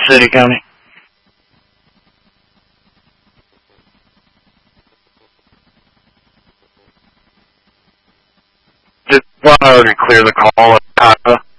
City, county. Did one already clear the call at Tata?